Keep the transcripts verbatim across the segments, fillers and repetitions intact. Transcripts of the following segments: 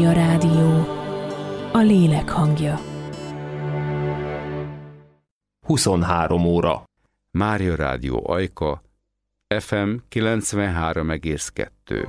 Mária Rádió, a lélek hangja. huszonhárom óra. Mária Rádió Ajka, ef em kilencvenhárom egész kettő.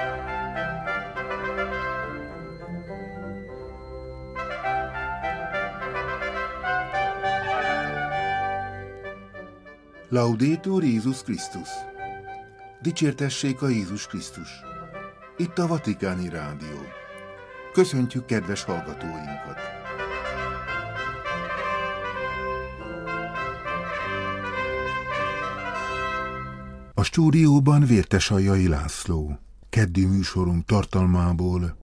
Laudetur Jézus Krisztus! Dicsértessék a Jézus Krisztus! Itt a Vatikáni Rádió. Köszöntjük kedves hallgatóinkat! A stúdióban Vértesaljai László. Keddi műsorunk tartalmából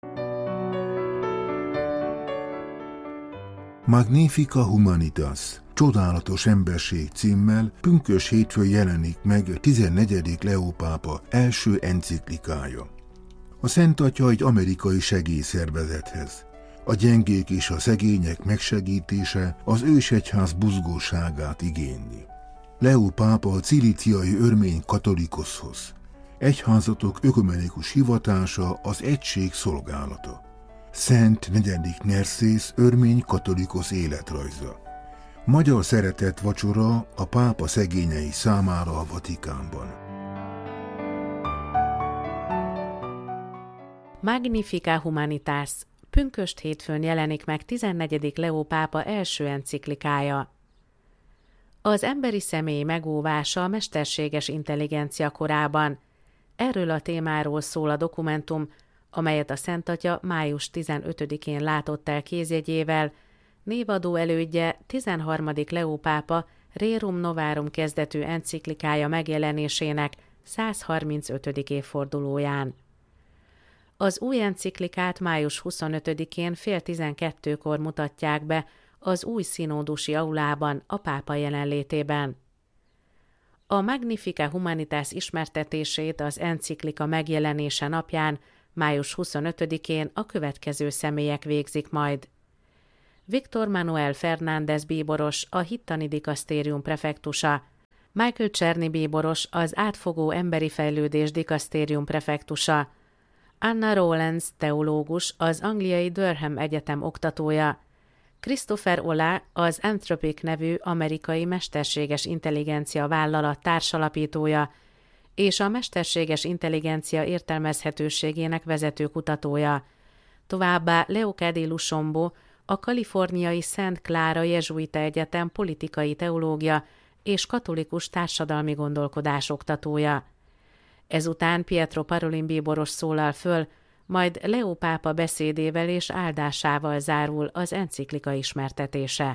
Magnifica Humanitas, Csodálatos Emberség címmel pünkösd hétfőn jelenik meg tizennegyedik Leó pápa első enciklikája. A Szent Atya egy amerikai segélyszervezethez. A gyengék és a szegények megsegítése az ősegyház buzgóságát igényli. Leó pápa a cilíciai örmény katolikoszhoz. Egyházatok ökumenikus hivatása az egység szolgálata. Szent negyedik Nerszész örmény katolikosz életrajza. Magyar szeretett vacsora a pápa szegényei számára a Vatikánban. Magnifica Humanitas, pünkösd hétfőn jelenik meg tizennegyedik Leó pápa első enciklikája. Az emberi személy megóvása a mesterséges intelligencia korában. Erről a témáról szól a dokumentum, amelyet a Szent Atya május tizenötödikén látott el kézjegyével, névadó elődje tizenharmadik Leó pápa Rerum Novarum kezdetű enciklikája megjelenésének száz harmincötödik évfordulóján. Az új enciklikát május huszonötödikén fél tizenkettőkor mutatják be az új színódusi aulában a pápa jelenlétében. A Magnifica Humanitas ismertetését az enciklika megjelenése napján, május huszonötödikén a következő személyek végzik majd. Viktor Manuel Fernández bíboros, a Hittani Dikasztérium prefektusa, Michael Czerny bíboros, az Átfogó Emberi Fejlődés Dikasztérium prefektusa, Anna Rowlands teológus, az angliai Durham Egyetem oktatója, Christopher Olah, az Anthropic nevű amerikai mesterséges intelligencia vállalat társalapítója és a mesterséges intelligencia értelmezhetőségének vezető kutatója, továbbá Leocádia Lushombo, a kaliforniai Szent Clara Jezsuita Egyetem politikai teológia és katolikus társadalmi gondolkodás oktatója. Ezután Pietro Parolin bíboros szólal föl, majd Leó pápa beszédével és áldásával zárul az enciklika ismertetése.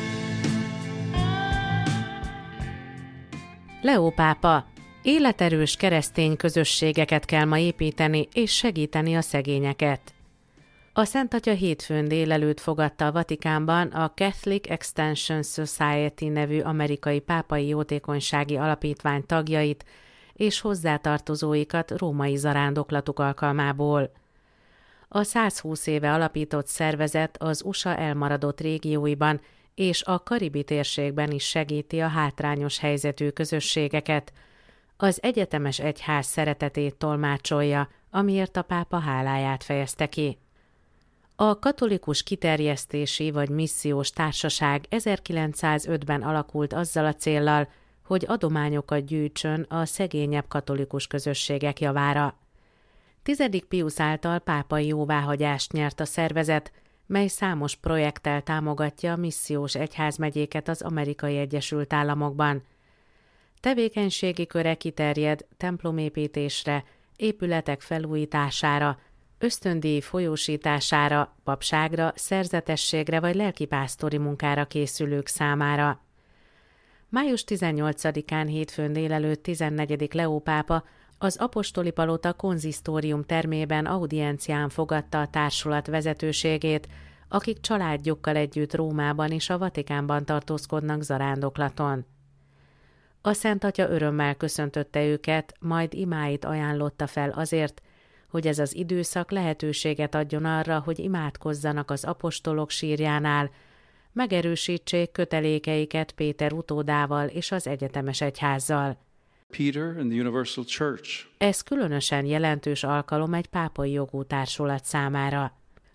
Leó pápa: életerős keresztény közösségeket kell ma építeni és segíteni a szegényeket. A Szent Atya hétfőn délelőtt fogadta a Vatikánban a Catholic Extension Society nevű amerikai pápai jótékonysági alapítvány tagjait és hozzátartozóikat római zarándoklatuk alkalmából. A száz húsz éve alapított szervezet az u es á elmaradott régióiban és a karibi térségben is segíti a hátrányos helyzetű közösségeket. Az egyetemes egyház szeretetét tolmácsolja, amiért a pápa háláját fejezte ki. A katolikus kiterjesztési vagy missziós társaság ezerkilencszázötben alakult azzal a céllal, hogy adományokat gyűjtsön a szegényebb katolikus közösségek javára. Tizedik Piusz által pápai jóváhagyást nyert a szervezet, mely számos projekttel támogatja a missziós egyházmegyéket az Amerikai Egyesült Államokban. Tevékenységi köre kiterjed templomépítésre, épületek felújítására, ösztöndíj folyósítására, papságra, szerzetességre vagy lelkipásztori munkára készülők számára. május tizennyolcadikán hétfőn délelőtt tizennegyedik Leó pápa az apostoli palota konzisztórium termében audiencián fogadta a társulat vezetőségét, akik családjukkal együtt Rómában és a Vatikánban tartózkodnak zarándoklaton. A Szent Atya örömmel köszöntötte őket, majd imáit ajánlotta fel azért, hogy ez az időszak lehetőséget adjon arra, hogy imádkozzanak az apostolok sírjánál, megerősítsék kötelékeiket Péter utódával és az egyetemes egyházzal. Peter and the Universal Church. Ez különösen jelentős alkalom egy pápai jogú társulat számára.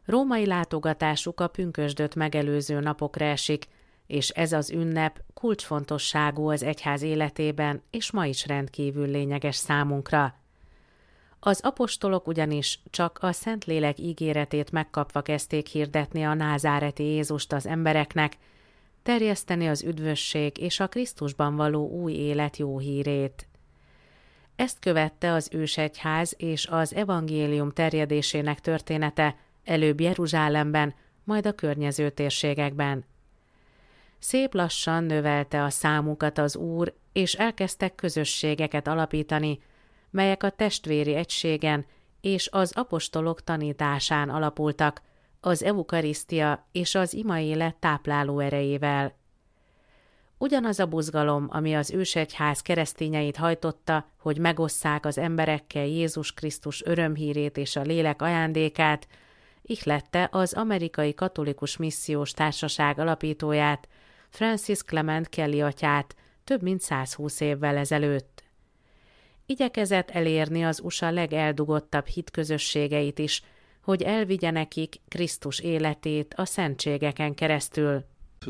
Római látogatásuk a pünkösdöt megelőző napokra esik, és ez az ünnep kulcsfontosságú az egyház életében, és ma is rendkívül lényeges számunkra. Az apostolok ugyanis csak a Szentlélek ígéretét megkapva kezdték hirdetni a názáreti Jézust az embereknek, terjeszteni az üdvösség és a Krisztusban való új élet jó hírét. Ezt követte az ősegyház és az evangélium terjedésének története, előbb Jeruzsálemben, majd a környező térségekben. Szép lassan növelte a számukat az Úr, és elkezdtek közösségeket alapítani, melyek a testvéri egységen és az apostolok tanításán alapultak, az eukarisztia és az imaélet tápláló erejével. Ugyanaz a buzgalom, ami az ősegyház keresztényeit hajtotta, hogy megosszák az emberekkel Jézus Krisztus örömhírét és a lélek ajándékát, ihlette az amerikai katolikus missziós társaság alapítóját, Francis Clement Kelly atyát több mint százhúsz évvel ezelőtt. Igyekezett elérni az u es á legeldugottabb hitközösségeit is, hogy elvigye nekik Krisztus életét a szentségeken keresztül,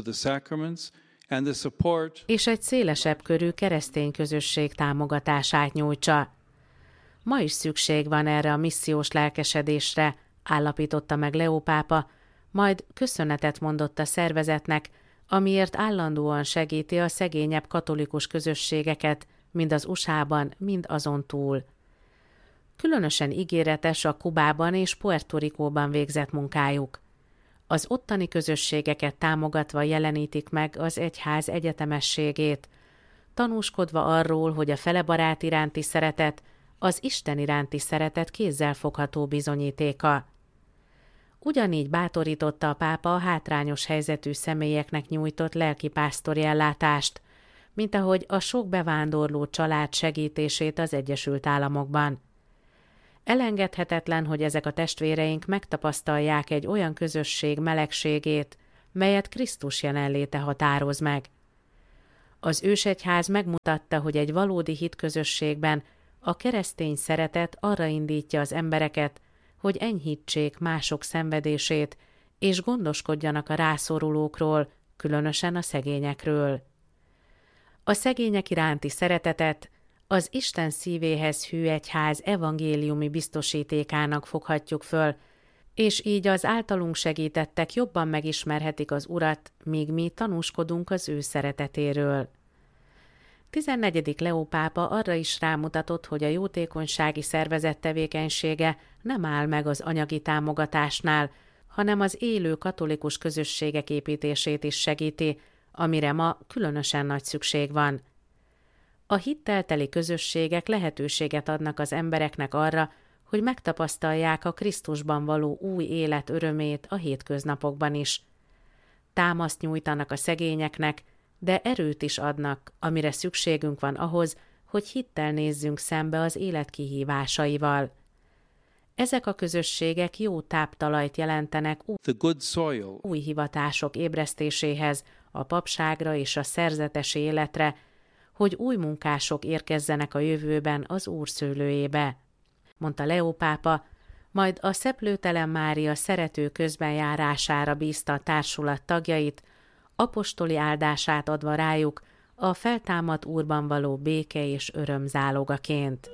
és egy szélesebb körű keresztény közösség támogatását nyújtsa. Ma is szükség van erre a missziós lelkesedésre, állapította meg Leó pápa, majd köszönetet mondott a szervezetnek, amiért állandóan segíti a szegényebb katolikus közösségeket, mind az u es á-ban, mind azon túl. Különösen ígéretes a Kubában és Puerto Ricóban végzett munkájuk. Az ottani közösségeket támogatva jelenítik meg az egyház egyetemességét, tanúskodva arról, hogy a felebarát iránti szeretet az Isten iránti szeretet kézzelfogható bizonyítéka. Ugyanígy bátorította a pápa a hátrányos helyzetű személyeknek nyújtott lelkipásztori ellátást, mint ahogy a sok bevándorló család segítését az Egyesült Államokban. Elengedhetetlen, hogy ezek a testvéreink megtapasztalják egy olyan közösség melegségét, melyet Krisztus jelenléte határoz meg. Az ősegyház megmutatta, hogy egy valódi hitközösségben a keresztény szeretet arra indítja az embereket, hogy enyhítsék mások szenvedését, és gondoskodjanak a rászorulókról, különösen a szegényekről. A szegények iránti szeretetet az Isten szívéhez hű egyház evangéliumi biztosítékának foghatjuk föl, és így az általunk segítettek jobban megismerhetik az Urat, míg mi tanúskodunk az ő szeretetéről. tizennegyedik Leó pápa arra is rámutatott, hogy a jótékonysági szervezet tevékenysége nem áll meg az anyagi támogatásnál, hanem az élő katolikus közösségek építését is segíti, amire ma különösen nagy szükség van. A hittel teli közösségek lehetőséget adnak az embereknek arra, hogy megtapasztalják a Krisztusban való új élet örömét a hétköznapokban is. Támaszt nyújtanak a szegényeknek, de erőt is adnak, amire szükségünk van ahhoz, hogy hittel nézzünk szembe az élet kihívásaival. Ezek a közösségek jó táptalajt jelentenek új hivatások ébresztéséhez, a papságra és a szerzetesi életre, hogy új munkások érkezzenek a jövőben az Úr szőlőjébe, mondta Leó pápa, majd a Szeplőtelen Mária szerető közbenjárására bízta a társulat tagjait, apostoli áldását adva rájuk a feltámadt Úrban való béke és öröm zálogaként.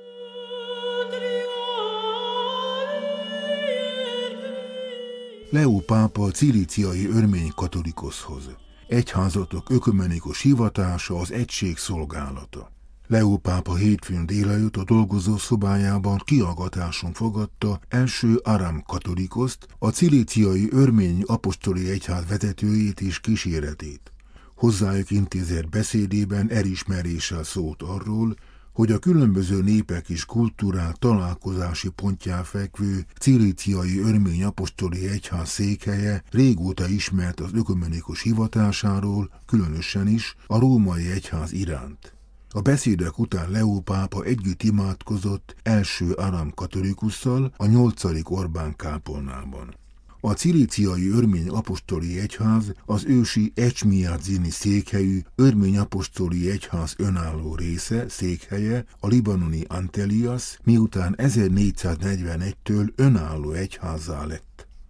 Leó pápa cilíciai örmény katolikoszhoz. Egyházatok ökumenikus hivatása az egység szolgálata. Leó pápa hétfőn délelőtt a dolgozó szobájában kihallgatáson fogadta első aram katolikoszt, a cilíciai örmény apostoli egyház vezetőjét és kíséretét. Hozzájuk intézett beszédében elismeréssel szólt arról, hogy a különböző népek és kultúrák találkozási pontján fekvő cilíciai örmény apostoli egyház székhelye régóta ismert az ökumenikus hivatásáról, különösen is a római egyház iránt. A beszédek után Leó pápa együtt imádkozott első aram katolikusszal a nyolcadik Orbán kápolnában. A cilíciai örmény apostoli egyház az ősi Ecsmiadzini székhelyű örmény apostoli egyház önálló része, székhelye, a libanoni Antelias, miután ezernégyszáznegyvenegytől önálló egyházzá lett.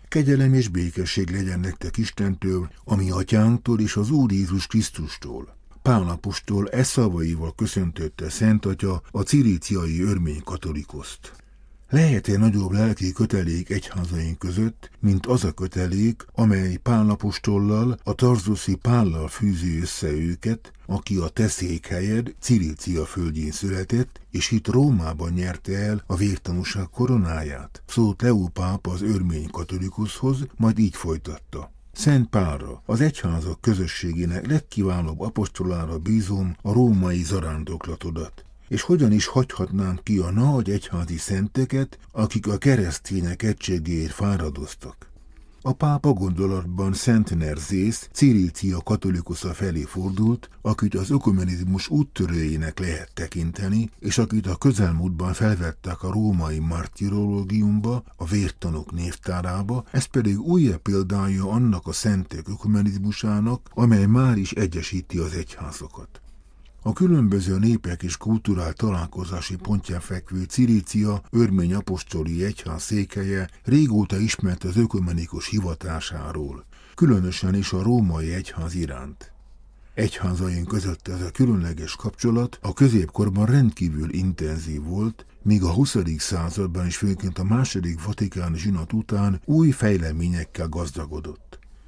Kegyelem és békesség legyen nektek Istentől, ami atyánktól és az Úr Jézus Krisztustól. Pál apostol e szavaival köszöntötte Szent Atya a ciríciai örmény katolikoszt. Lehet-e nagyobb lelki kötelék egyházaink között, mint az a kötelék, amely Pál apostollal, a tarzuszi Pállal fűzi össze őket, aki a te székhelyed Cirícia földjén született, és itt Rómában nyerte el a vértanúság koronáját? Szólt Leó pápa az örmény katolikushoz, majd így folytatta. Szent Pálra, az egyházak közösségének legkiválóbb apostolára bízom a római zarándoklatodat. És hogyan is hagyhatnánk ki a nagy egyházi szenteket, akik a keresztények egységéért fáradoztak? A pápa gondolatban Szent Nerzész, Cirícia katolikusza felé fordult, akit az ökumenizmus úttörőjének lehet tekinteni, és akit a közelmúltban felvettek a római martirológiumba, a vértanúk névtárába, ez pedig újabb példája annak a szentek ökumenizmusának, amely már is egyesíti az egyházakat. A különböző népek és kultúrál találkozási pontján fekvő Cirícia örmény apostoli egyház székhelye régóta ismert az ökumenikus hivatásáról, különösen is a római egyház iránt. Egyházaink között ez a különleges kapcsolat a középkorban rendkívül intenzív volt, míg a huszadik században és főként a második vatikáni zsinat után új fejleményekkel gazdagodott.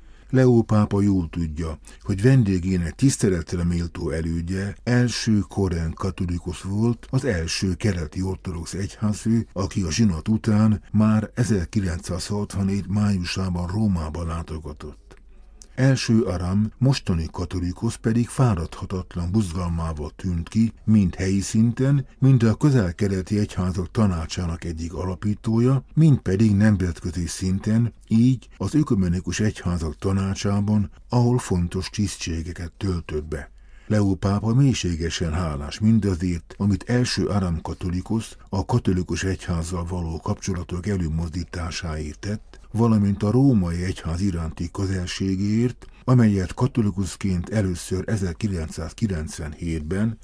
Leó pápa jól tudja, hogy vendégének tiszteletre méltó elődje első korán katolikus volt, az első keleti ortodox egyházfő, aki a zsinat után már ezerkilencszázhatvanhét májusában Rómába látogatott. Első Aram, mostani katolikus pedig fáradhatatlan buzgalmával tűnt ki, mind helyi szinten, mind a közel-keleti egyházak tanácsának egyik alapítója, mind pedig nemzetközi szinten, így az ökumenikus egyházak tanácsában, ahol fontos tisztségeket töltött be. Leó pápa mélységesen hálás mindazért, amit első Aram katolikus a katolikus egyházzal való kapcsolatok előmozdításáért tett, valamint a római egyház iránti közelségéért, amelyet katolikusként először ezerkilencszázkilencvenhétben